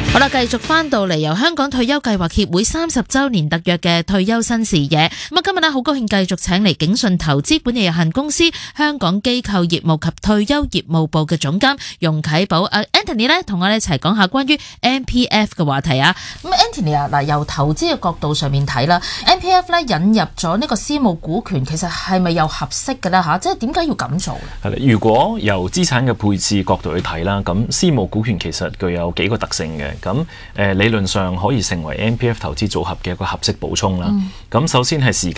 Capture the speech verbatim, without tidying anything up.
好啦，繼續翻到嚟由香港退休計劃協會三十週年特約嘅退休新視野。咁啊，今日呢好高興繼續請嚟景順投資管理有限公司香港機構業務及退休業務部嘅總監容啟寶啊 Anthony 呢，同我哋一齊講下關於 M P F 嘅話題啊。咁 Anthony 啊，嗱由投資嘅角度上面睇啦 ，M P F 咧引入咗呢個私募股權，其實係咪又合適嘅咧？嚇，即係點解要咁做咧？ 係啦，如果由資產嘅配置角度去睇啦，咁私募股權其實具有幾個特性嘅。咁誒、呃、理論上可以成為 M P F 投資組合嘅一個合適補充啦。咁、嗯、首先係時間